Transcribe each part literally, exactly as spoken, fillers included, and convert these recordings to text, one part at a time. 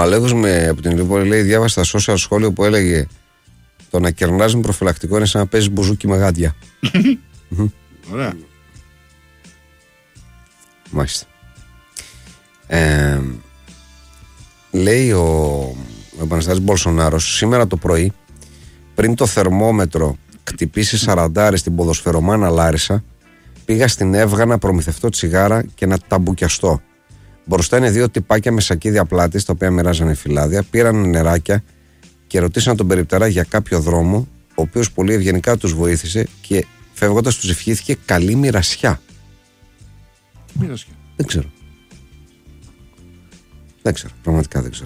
Αλέγος με, από την Λιβόλη λέει: διάβασα στα social σχόλιο που έλεγε το να κερνάς με προφυλακτικό είναι σαν να παίζεις μπουζούκι με γάντια. Ωραία. Μάλιστα. Ε, λέει ο, ο Επαναστάτης Μπολσονάρος: σήμερα το πρωί, πριν το θερμόμετρο χτυπήσει σαραντάρι στην ποδοσφαιρομάνα Λάρισα, πήγα στην Εύγα να προμηθευτώ τσιγάρα και να ταμπουκιαστώ. Μπροστά είναι δύο τυπάκια με σακίδια πλάτης, τα οποία μοιράζανε φυλάδια, πήραν νεράκια και ρωτήσαν τον περιπτερά για κάποιο δρόμο, ο οποίος πολύ ευγενικά τους βοήθησε και φεύγοντας τους ευχήθηκε καλή μοιρασιά. Τι μοιρασιά? Δεν ξέρω. Δεν ξέρω, πραγματικά δεν ξέρω.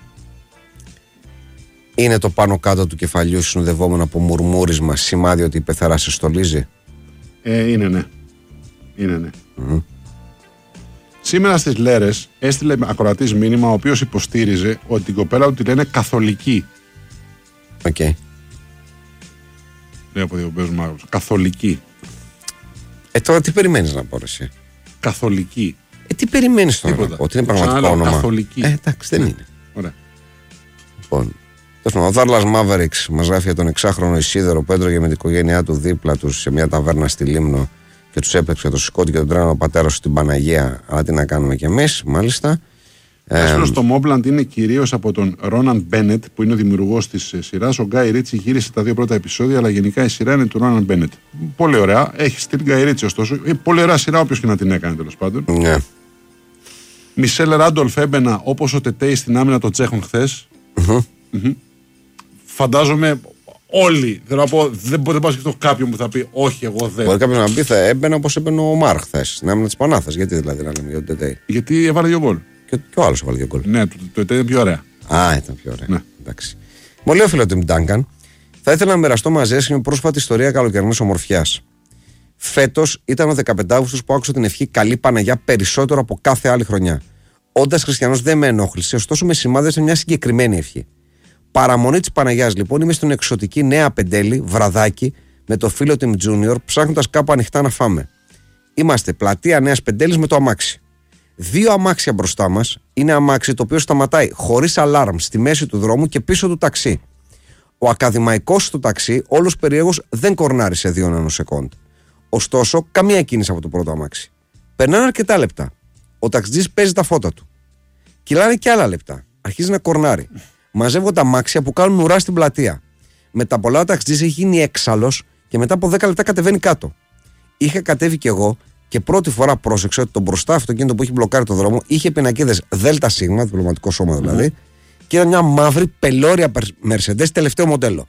Είναι το πάνω κάτω του κεφαλιού συνοδευόμενο από μουρμούρισμα σημάδι ότι η πεθαρά σε στολίζει? Ε, είναι ναι. Είναι ναι. Mm-hmm. Σήμερα στις Λέρες έστειλε ακροατής μήνυμα ο οποίος υποστήριζε ότι την κοπέλα του τη λένε καθολική. Οκ. Okay. Λέει από δύο παίζουν μάγους. Καθολική. Ε, τώρα τι περιμένεις να πω εσύ? Καθολική. Ε, τι περιμένεις τώρα να πω? Ότι είναι πραγματικό όνομα? Καθολική. Ε, εντάξει, δεν ναι. είναι. Ωραία. Λοιπόν, ο Δάρλας Μάβεριξ μας γράφει για τον εξάχρονο Ισίδωρο που έτρωγε με την οικογένειά του δίπλα του σε μια ταβέρνα στη Λίμνο και τους έπαιξε το σηκώτη και τον τρένο ο πατέρας στην Παναγία. Αλλά τι να κάνουμε κι εμείς, μάλιστα. Έσπρος το Μόμπλαντ είναι κυρίως από τον Ρόναντ Μπένετ που είναι ο δημιουργός της σειράς. Ο Γκάι Ρίτσι γύρισε τα δύο πρώτα επεισόδια, αλλά γενικά η σειρά είναι του Ρόναντ Μπένετ. Πολύ ωραία. Έχει στυλ Γκάι Ρίτσι, ωστόσο. Είναι πολύ ωραία σειρά, όποιος και να την έκανε τέλος πάντων. Ναι. Μισελ Ράντολφ έμπαινα όπως ο Τετέι στην άμυνα των Τσέχων χθες. Mm-hmm. Mm-hmm. Φαντάζομαι όλοι. Θέλω να πω, δεν μπορεί να σκεφτώ κάποιον που θα πει όχι, εγώ δεν. Μπορεί κάποιος να πει θα έμπαινε όπως έμπαινε ο Μάρ χθες στην άμυνα της Πανάθας. Γιατί δηλαδή να λέμε για τον Τετέι? Γιατί έβαλε δύο γκολ. Και, και ο άλλος έβαλε δύο γκολ. Ναι, το Τετέι είναι πιο ωραία. Α, ήταν πιο ωραία. Ναι. Εντάξει. Μου λέει ο φίλο του Ντάγκαν, θα ήθελα να μοιραστώ μαζί σας μια πρόσφατη ιστορία καλοκαιρινής ομορφιάς. Φέτος ήταν ο δεκαπέντε Αυγούστου που άκουσα την ευχή Καλή Παναγιά περισσότερο από κάθε άλλη χρονιά. Όντας χριστιανός δεν με ενόχλησε, ωστόσο με σημάδεσε μια συγκεκριμένη ευχή. Παραμονή της Παναγιάς λοιπόν, είμαι στην εξωτική Νέα Πεντέλη, βραδάκι, με το φίλο Tim Junior, ψάχνοντας κάπου ανοιχτά να φάμε. Είμαστε πλατεία Νέας Πεντέλης με το αμάξι. Δύο αμάξια μπροστά μας, είναι αμάξι το οποίο σταματάει χωρίς αλάρμ στη μέση του δρόμου και πίσω του ταξί. Ο ακαδημαϊκός στο ταξί, όλος περιέργως, δεν κορνάρει σε δύο νανοσεκόντ. Ωστόσο, καμία κίνηση από το πρώτο αμάξι. Περνάνε αρκετά λεπτά. Ο ταξιτζής παίζει τα φώτα του. Κυλάνε και άλλα λεπτά. Αρχίζει να κορνάρει. Μαζεύω τα αμάξια που κάνουν ουρά στην πλατεία. Μετά πολλά ο ταξιτζής έχει γίνει έξαλλος και μετά από δέκα λεπτά κατεβαίνει κάτω. Είχα κατέβει κι εγώ και πρώτη φορά πρόσεξα ότι το μπροστά αυτοκίνητο που είχε μπλοκάρει το δρόμο είχε πινακίδες ΔΣ, διπλωματικό σώμα δηλαδή, mm-hmm. και ήταν μια μαύρη πελώρια Mercedes τελευταίο μοντέλο.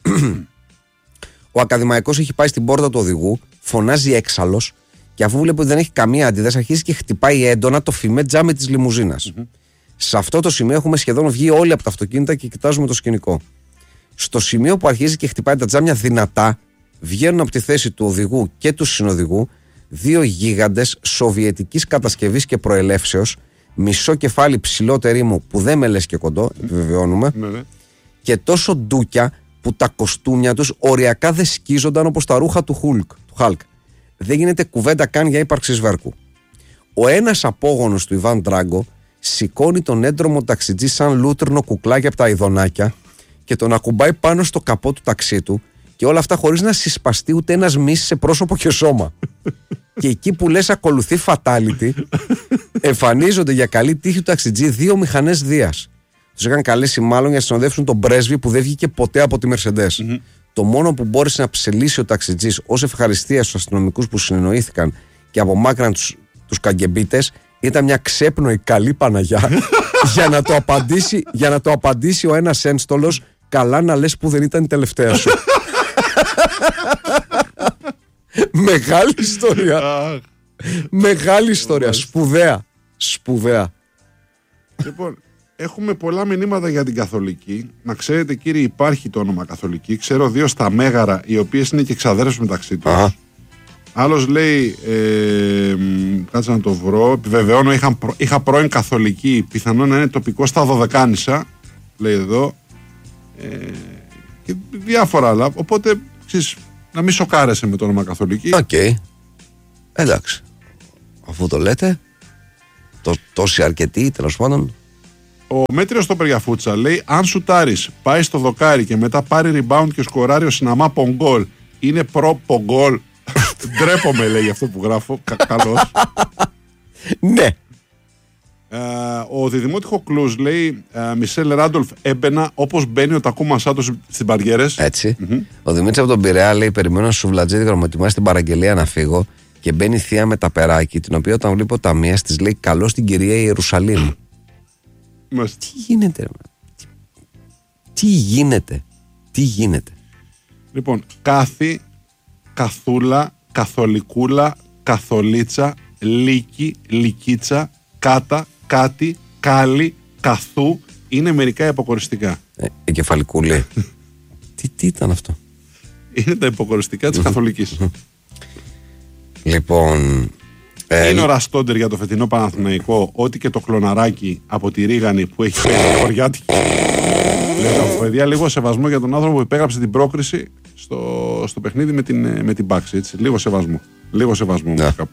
Ο ακαδημαϊκός έχει πάει στην πόρτα του οδηγού, φωνάζει έξαλλος και αφού βλέπει ότι δεν έχει καμία αντίδραση, αρχίζει και χτυπάει έντονα το φημέ τζάμι της λιμουζίνας. Mm-hmm. Σε αυτό το σημείο έχουμε σχεδόν βγει όλοι από τα αυτοκίνητα και κοιτάζουμε το σκηνικό. Στο σημείο που αρχίζει και χτυπάει τα τζάμια δυνατά, βγαίνουν από τη θέση του οδηγού και του συνοδηγού δύο γίγαντες σοβιετικής κατασκευής και προελεύσεως, μισό κεφάλι ψηλότερη μου που δεν με λες και κοντό, επιβεβαιώνουμε, mm-hmm. και τόσο ντούκια που τα κοστούμια τους οριακά δεν σκίζονταν όπως τα ρούχα του Hulk, του Hulk. Δεν γίνεται κουβέντα καν για ύπαρξη σβέρκου. Ο ένας απόγονος του Ιβάν Τράγκο σηκώνει τον έντρομο ταξιτζή σαν λούτρινο κουκλάκι από τα ειδονάκια και τον ακουμπάει πάνω στο καπό του ταξί του και όλα αυτά χωρίς να συσπαστεί ούτε ένας μυς σε πρόσωπο και σώμα. Και εκεί που λες ακολουθεί fatality, εμφανίζονται για καλή τύχη του ταξιτζή δύο μηχανές Δίας. Τους είχαν καλέσει μάλλον για να συνοδεύσουν τον πρέσβη που δεν βγήκε ποτέ από τη Mercedes. Mm-hmm. Το μόνο που μπόρεσε να ψελίσει ο ταξιτζής ως ευχαριστία στους αστυνομικούς που συνεννοήθηκαν και απομάκρυναν τους, τους καγκεμπίτες ήταν μια ξέπνοη καλή Παναγιά για, να το απαντήσει, για να το απαντήσει ο ένας ένστολος, καλά να λες που δεν ήταν η τελευταία σου. Μεγάλη ιστορία. Μεγάλη ιστορία. Σπουδαία. Σπουδαία. Λοιπόν, έχουμε πολλά μηνύματα για την Καθολική. Να ξέρετε, κύριε, υπάρχει το όνομα Καθολική. Ξέρω δύο στα Μέγαρα, οι οποίες είναι και εξαδέρφες μεταξύ τους. Uh-huh. Άλλος λέει, ε, κάτσε να το βρω, επιβεβαιώνω, είχα, είχα πρώην Καθολική, πιθανόν να είναι τοπικό στα Δωδεκάνησα, λέει εδώ, ε, και διάφορα άλλα. Οπότε, ξέρεις, να μην σοκάρεσαι με το όνομα Καθολική. Οκ. Okay. Εντάξει. Αφού το λέτε, το, τόσοι αρκετοί, τέλος πάντων. Ο Μέτριος στο Περιαφούτσα λέει: αν σουτάρεις, πάει στο δοκάρι και μετά πάρει rebound και σκοράρει ο Συναμά Πογκόλ, είναι προ Πογκόλ. Ντρέπομαι, λέει αυτό που γράφω. Κα, καλώς. Ναι. Ε, ο Διδημότυχο Κλούς λέει: ε, Μισελ Ράντολφ έμπαινα όπως μπαίνει ο Τακούμα Σάτο στις μπαριέρες. Έτσι. Mm-hmm. Ο Δημήτρης από τον Πειραιά λέει: περιμένω ένα σουβλατζίδικο να μου ετοιμάσει την παραγγελία να φύγω. Και μπαίνει η θεία με τα περάκι, την οποία όταν βλέπει ο ταμείας της λέει: καλώς την κυρία Ιερουσαλήμ. Τι γίνεται, τι, τι γίνεται, τι γίνεται. Λοιπόν, κάθι, καθούλα, καθολικούλα, καθολίτσα, λύκη, λυκίτσα, κάτα, κάτι, κάλι, καθού, είναι μερικά υποκοριστικά. Ε, εγκεφαλικούλη. τι, τι ήταν αυτό? Είναι τα υποκοριστικά της καθολικής. Λοιπόν... Ε, είναι ο Ραστόντερ για το φετινό Παναθηναϊκό, ότι και το κλωναράκι από τη Ρίγανη που έχει φέρει χωριάτικη. Λέω, παιδιά, λίγο σεβασμό για τον άνθρωπο που υπέγραψε την πρόκριση στο, στο παιχνίδι με την, με την Πάξη. Έτσι. Λίγο σεβασμό. Λίγο σεβασμό yeah. κάπου.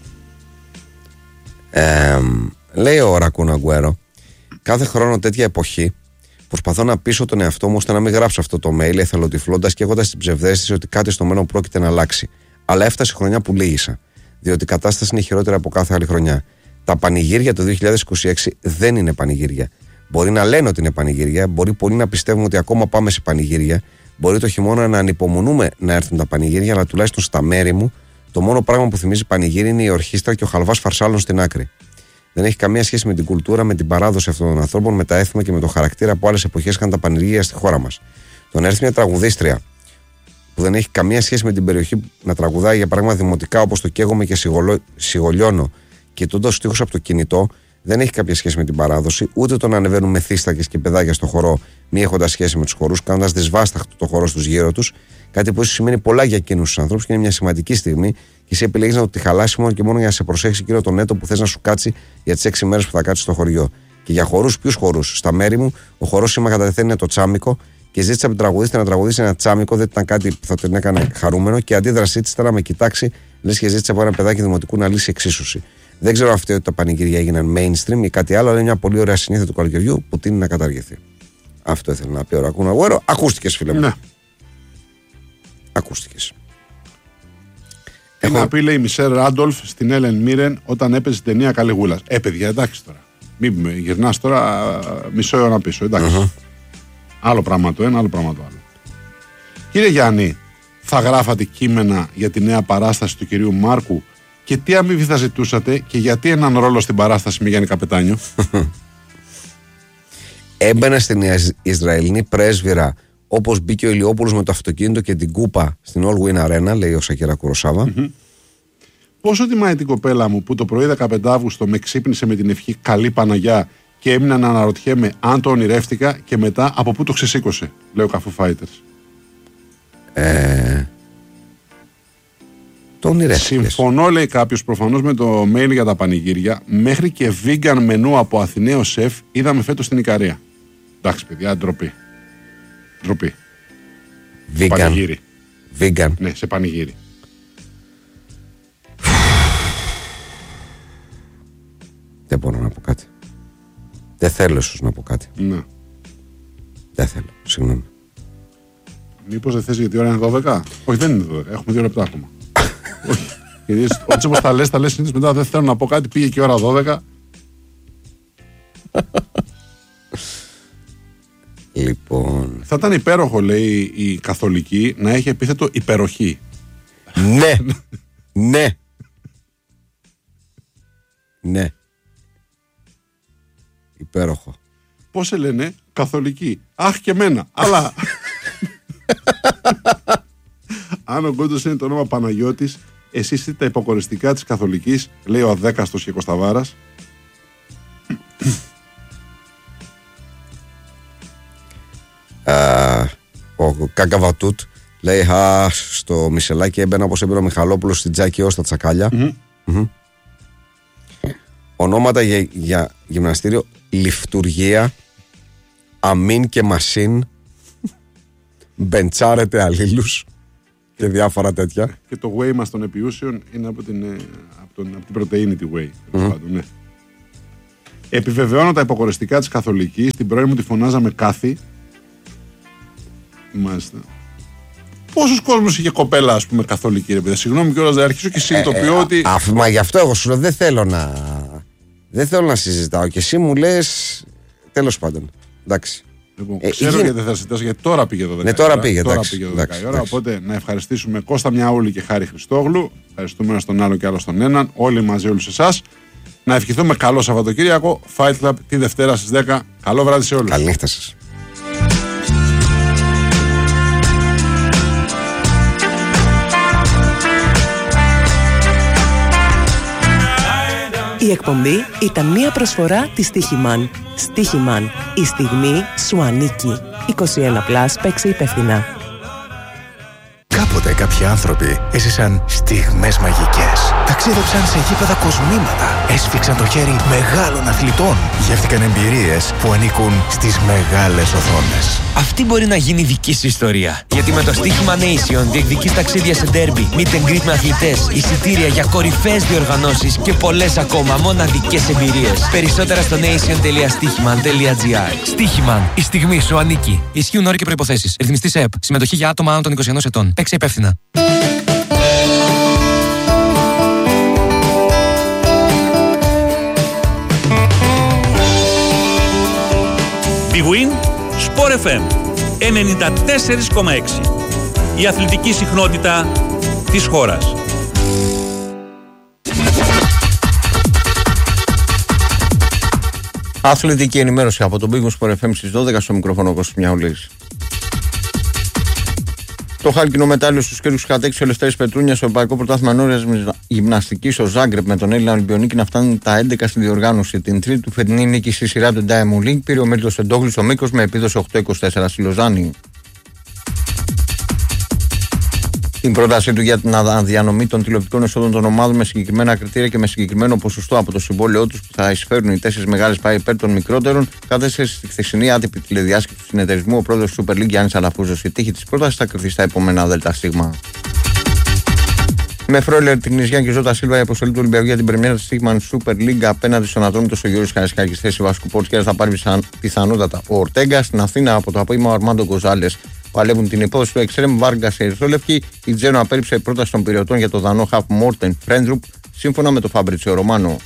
Ε, λέει ο Ρακούν Αγκουέρο, κάθε χρόνο τέτοια εποχή προσπαθώ να πείσω τον εαυτό μου ώστε να μην γράψω αυτό το mail εθελοτυφλώντας και έχοντας την ψευδαίσθηση ότι κάτι στο μέλλον πρόκειται να αλλάξει. Αλλά έφτασε η χρονιά που λύγησα. Διότι η κατάσταση είναι χειρότερη από κάθε άλλη χρονιά. Τα πανηγύρια του δύο χιλιάδες είκοσι έξι δεν είναι πανηγύρια. Μπορεί να λένε ότι είναι πανηγύρια, μπορεί πολλοί να πιστεύουν ότι ακόμα πάμε σε πανηγύρια, μπορεί το χειμώνα να ανυπομονούμε να έρθουν τα πανηγύρια, αλλά τουλάχιστον στα μέρη μου, το μόνο πράγμα που θυμίζει πανηγύρι είναι η ορχήστρα και ο χαλβάς φαρσάλων στην άκρη. Δεν έχει καμία σχέση με την κουλτούρα, με την παράδοση αυτών των ανθρώπων, με τα έθιμα και με το χαρακτήρα που άλλες εποχές είχαν τα πανηγύρια στη χώρα μας. Το να έρθει μια τραγουδίστρια που δεν έχει καμία σχέση με την περιοχή να τραγουδάει για παράδειγμα δημοτικά όπως το καίγομαι και σιγολιώνω, κοιτώντας στίχους από το κινητό, δεν έχει κάποια σχέση με την παράδοση, ούτε το να ανεβαίνουν μεθύστακες και παιδάκια στο χορό, μη έχοντας σχέση με τους χορούς, κάνοντας δυσβάσταχτο το χορό στους γύρω τους, κάτι που ίσως σημαίνει πολλά για εκείνους τους ανθρώπους και είναι μια σημαντική στιγμή, και εσύ επιλέγεις να το τη χαλάσει μόνο και μόνο για να σε προσέξει εκείνο τον έτο που θες να σου κάτσει για τις έξι μέρες που θα κάτσει στο χωριό. Και για χορούς, ποιους χορούς? Στα μέρη μου, ο χορός σήμα κατά τεθέν είναι το τσάμικο. Και ζήτησα από την τραγουδίστρια να τραγουδήσει ένα τσάμικο, δεν ήταν κάτι που θα την έκανε χαρούμενο. Και η αντίδρασή τη ήταν να με κοιτάξει, λες και ζήτησε από ένα παιδάκι δημοτικού να λύσει εξίσωση. Δεν ξέρω αν φταίει ότι τα πανηγύρια έγιναν mainstream ή κάτι άλλο, αλλά είναι μια πολύ ωραία συνήθεια του καλοκαιριού που τείνει να καταργηθεί. Αυτό ήθελα να πει ο Ρακούν Αγκουέρο. Ακούστηκε, φίλε μου. Ναι. Ακούστηκε. Έχω να πει, λέει, Μισελ Ράντολφ στην Έλεν Μίρεν όταν έπαιζε την ταινία Καλιγούλας. Ε, παιδιά, εντάξει τώρα. Μην γυρνά τώρα μισό αιώνα πίσω, εντάξει. Uh-huh. Άλλο πράγμα το ένα, άλλο πράγμα το άλλο. Κύριε Γιάννη, θα γράφατε κείμενα για τη νέα παράσταση του κυρίου Μάρκου και τι αμοιβή θα ζητούσατε και γιατί έναν ρόλο στην παράσταση με Γιάννη Καπετάνιο? Έμπαινα στην Ισραηλινή πρέσβυρα όπως μπήκε ο Ηλιόπουλος με το αυτοκίνητο και την κούπα στην All Win Arena, λέει ο Σακύρα Κουροσάβα. Mm-hmm. Πόσο τιμάει την κοπέλα μου που το πρωί δεκαπέντε Αυγούστου με ξύπνησε με την ευχή καλή Παναγιά και έμεινα να αναρωτιέμαι αν το ονειρεύτηκα και μετά από πού το ξεσήκωσε, λέει ο Καφού Φάιτερς. Ε, το ονειρεύτηκες. Συμφωνώ, λέει κάποιος, προφανώς με το mail για τα πανηγύρια. Μέχρι και vegan μενού από Αθηναίο σεφ είδαμε φέτος στην Ικαρία. Εντάξει, παιδιά, ντροπή. Ντροπή. Vegan. Πανηγύρι. Vegan. Ναι, σε πανηγύρι. Δεν μπορώ να πω κάτι. Δεν θέλω ίσως να πω κάτι. Ναι. Δεν θέλω, συγγνώμη. Μήπως δεν θες γιατί η ώρα είναι δώδεκα? Όχι, δεν είναι δώδεκα, έχουμε δύο λεπτά ακόμα. Όχι. Γιατί έτσι όπως τα λες, τα λες συνήθως μετά δεν θέλω να πω κάτι, πήγε και η ώρα δώδεκα. Λοιπόν. Θα ήταν υπέροχο, λέει η καθολική, να έχει επίθετο υπεροχή. Ναι. Ναι. Ναι. Υπέροχο. Πώς σε λένε? Καθολική. Αχ, και μένα. Αλλά αν ο Γκόντος είναι το όνομα Παναγιώτης, εσείς είστε τα υποκοριστικά της καθολικής, λέει ο Αδέκαστος και Κωσταβάρας. Uh, ο Κακαβατούτ λέει, α, στο Μισελάκι έμπαινα όπως έμπαινε ο Μιχαλόπουλος στην Τζάκη ως τα τσακάλια. Mm-hmm. Mm-hmm. Ονόματα για, για γυμναστήριο: Λιφτουργία, Αμίν και Μασίν, Μπεντσάρετε αλλήλους και διάφορα τέτοια. Και το whey μας των επιούσεων είναι από την, από τον, από την πρωτεΐνη τη whey. Mm-hmm. Πάντων, ναι. Επιβεβαιώνω τα υποκοριστικά της Καθολικής. Την πρώην μου τη φωνάζαμε Κάθη. Μάλιστα. Πόσος κόσμος είχε κοπέλα, ας πούμε, Καθολική, ρε παιδιά. Συγγνώμη κιόλας, δεν αρχίσω και συνειδητοποιώ ε, ε, ότι. Α, μα γι' αυτό εγώ σου λέω δεν θέλω να. Δεν θέλω να συζητάω. Και εσύ μου λες. Τέλος πάντων. Εντάξει. Λοιπόν, ε, ξέρω γιατί δεν θα συζητήσω, γιατί τώρα πήγε το δέκα. Ναι, τώρα πήγε, τώρα εντάξει, πήγε το εντάξει, δέκα η ώρα. Οπότε να ευχαριστήσουμε Κώστα Μιαούλη και Χάρη Χριστόγλου. Ευχαριστούμε ένα στον άλλο και άλλο στον έναν. Όλοι μαζί, όλους εσάς. Να ευχηθούμε καλό Σαββατοκύριακο. Fight Club τη Δευτέρα στις δέκα. Καλό βράδυ σε όλους. Καληνύχτα σας. Η εκπομπή ήταν μία προσφορά της Στίχημαν. Στίχημαν. Η στιγμή σου ανήκει. είκοσι ένα πλας, παίξε υπεύθυνα. Κάποτε κάποιοι άνθρωποι έζησαν στιγμές μαγικές. Ταξίδεψαν σε γήπεδα κοσμήματα. Έσφιξαν το χέρι μεγάλων αθλητών. Γεύτηκαν εμπειρίες που ανήκουν στις μεγάλες οθόνες. Αυτή μπορεί να γίνει δική σου ιστορία. Γιατί με το Στοίχημα Nation διεκδικείς ταξίδια σε ντέρμπι, meet and greet με αθλητές, εισιτήρια για κορυφαίες διοργανώσεις και πολλές ακόμα μοναδικές εμπειρίες. Περισσότερα στο nation τελεία στοίχημαν τελεία gr. Στοίχημαν. Η στιγμή σου ανήκει. Ισχύουν όροι και προϋποθέσεις. Ρυθμιστής ΕΕΠ. Συμμετοχή για άτομα άνω των είκοσι ενός ετών. Παίξε υπεύθυνα. Big Win Sport εφ εμ ενενήντα τέσσερα κόμμα έξι. Η αθλητική συχνότητα της χώρας. Αθλητική ενημέρωση από τον Big Win Sport εφ εμ στις δώδεκα, στο μικρόφωνο ο Κώστας Μιαούλης. Το χάλκινο μετάλλιο στους κέλους κατέξει ο Λευτέρης Πετρούνια στο Ευρωπαϊκό Πρωτάθλημα Νόρας Γυμναστικής στο Ζάγκρεπ με τον Έλληνα Ολυμπιονίκη να φτάνουν τα έντεκα στη διοργάνωση. Την τρίτη του φετινή νίκη στη σειρά του Diamond League πήρε ο Μίλτος Εντόγλου στο μήκος με επίδοση οκτώ είκοσι τέσσερα στη Λοζάνη. Την πρότασή του για την αναδιανομή των τηλεοπτικών εσόδων των ομάδων με συγκεκριμένα κριτήρια και με συγκεκριμένο ποσοστό από το συμβόλαιό του που θα εισφέρουν οι τέσσερις μεγάλες πάει υπέρ των μικρότερων, κατέστησε στη χθεσινή άτυπη τηλεδιάσκεψη του συνεταιρισμού ο πρόεδρος του Super League Γιάννης Αλαφούζος. Η τύχη της πρότασης θα κρυφθεί στα επόμενα ΔΣ. Με Φρόιλερ την Νησιά και Ζώτα Σίλβα, η αποστολή του Ολυμπιακού για την πρεμιέρα της Στίχημαν Super League απέναντι στον Ατρόμητο στο Γιώργος Χαρισκάκης θέση βασικού πόρτιερα θα πάρει πιθανότατα ο Ορτέγκα. Στην Αθήνα από το απόγευμα ο Αρμάντο Γκοζάλες παλεύουν την υπόθεση του Εξτρέμ Βάργκα σε Ερυθρόλευκη. Η Τζένο απέρριψε πρόταση των πυρεωτών για το δανό Χαφ Μόρτεν Φρέντρουπ σύμφωνα με το Φαμπριτσιο Ρωμάνο.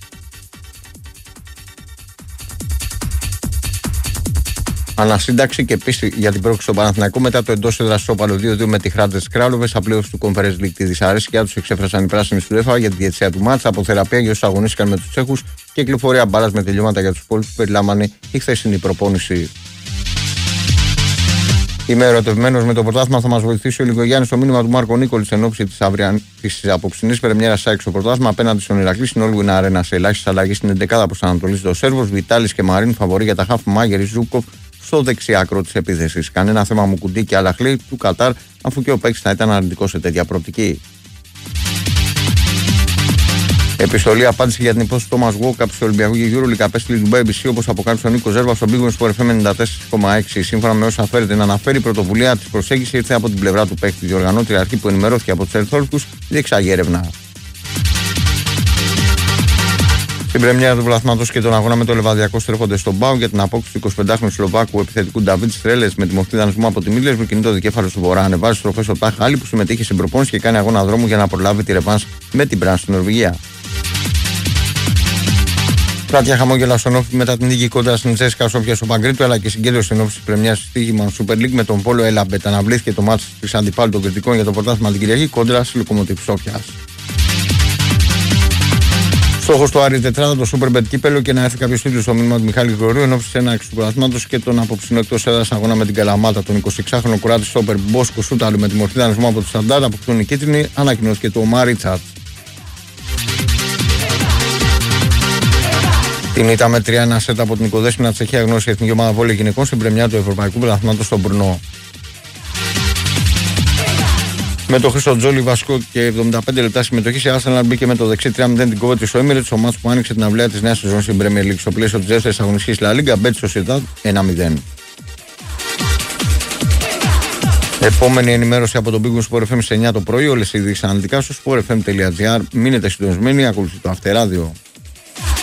Ανασύνταξη και πίστη για την πρόκληση στον Παναθηναϊκό μετά το εντός έδρας σώπαλο δύο δύο με τη Χράτες Κράλοβες. Απλήρωση του Conference League. Τη δυσαρέσκειά τους εξέφρασαν οι πράσινοι του ΕΦΑ για τη διαιτησία του μάτσα, από θεραπεία για όσους αγωνίστηκαν με τους Τσέχους και κυκλοφορία μπάλας με τελειώματα για τους υπόλοιπους που περιλάμβανε η χθεσινή προπόνηση. Είμαι ερωτευμένος με το πρωτάθλημα. Θα μας βοηθήσει ο Λιγκογιάννης στο μήνυμα του Μάρκο Νίκολης εν ώψη της της απόψινής πρεμιέρας ΣΑΕΚ στο πρωτάθλημα απέναντι στον Ηρακλή στην Όλγουιν Αρένα. Σε ελάχιστες αλλαγές στην εντεκάδα προσανατολίζεται ο Σέρβος, Βιτάλης και Μαρίν, φαβορί για τα χαφ Μάγερη Ζούκοφ στο δεξιάκρο της επίθεσης. Κανένα θέμα μου κουντί και Αλαχλή του Κατάρ, αφού και ο παίκτης θα ήταν αρνητικό σε τέτοια προοπτική. Επιστολή απάντηση για την υπόθεση του Τόμας Γουόκαπ του Ολυμπιακού και EuroLeague απέστειλε του μπι μπι σι όπως αποκάλυψε ο Νίκος Ζέρβας στο Big Win Sport εφ εμ ενενήντα τέσσερα κόμμα έξι. Σύμφωνα με όσα φέρεται να αναφέρει, η πρωτοβουλία της προσέγγισης ήρθε από την πλευρά του παίκτη. Η διοργανώτρια αρχή που ενημερώθηκε από τους Ερυθρόλευκους διεξάγει έρευνα. Στην πρεμιέρα του πρωταθλήματος και τον αγώνα με το Λεβαδιακό στρέφονται στον Πάο για την απόκτηση του εικοσιπεντάχρονου Σλοβάκου επιθετικού Νταβίτ Στρέλες με τη μορφή δανεισμού από τη Μίλες που κινεί το δικέφαλο του Βορρά. Ανεβάζει στροφές στο Τάχ Άλλη που συμμετείχε στην προπόνηση και κάνει αγώνα δρόμου για να προλάβει τη ρεβάνς με την Μπραν στην Νορβηγία. Πλάτια χαμόγελα στον Όφη μετά την νίκη κόντρα στην Τσέσκα Σόφια στο Παγκρίτου, αλλά και συγκέντρωση στην όφη τη πρεμιέρα στη Στίχημαν Super League με τον Πόλο Ελαμπετ. Αναβλήθηκε το μάτι τη αντιπάλου των κριτικών για το πρωτάθλημα την Κυριακή κόντρα στη Λοκομοτίβ Σόφια. Στόχος του Άρη τετράδα το Super Bet κύπελο και να έρθει κάποιο τίτλο στο μήνυμα του Μιχάλη Γρηγορίου εν ώψη τη έναρξη του πρωταθλήματος και τον απόψινο εκτός έδρας αγώνα με την Καλαμάτα. Τον εικοσιεξάχρονο κουράτη Στόπερ Μπόσκο Σούταλου με τη μορφή δανεισμού από του Σταντάρ αποκτούν οι κίτρινοι, ανακοινώθηκε το Ομάρ Ρίτσαρτ. Την ήττα με τρία ένα σετ από την οικοδέσποινα Τσεχία γνώρισε η εθνική ομάδα βόλεϊ γυναικών στην πρεμιά του Ευρωπαϊκού Πρωταθλήματος στον Μπρνό. Με το Χρήστο Τζόλι βασικό και εβδομήντα πέντε λεπτά συμμετοχή, η Arsenal μπήκε με το δεξί τρία μηδέν την Coventry στο Emirates, ο μάτς που άνοιξε την αυλαία της νέας σεζόν στην Premier League. Στο πλαίσιο της δεύτερης αγωνιστικής La Liga, Betis Sociedad ένα μηδέν. Επόμενη ενημέρωση από τον Big Win Sport εφ εμ σε εννιά το πρωί. Όλες οι ειδήσεις αναλυτικά στο sport f m τελεία gr. Μείνετε συντονισμένοι, ακολουθεί το Αυτεράδιο.